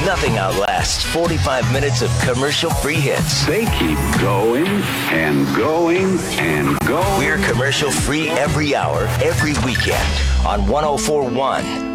Nothing outlasts 45 minutes of commercial-free hits. They keep going and going and going. We're commercial-free every hour, every weekend on 104.1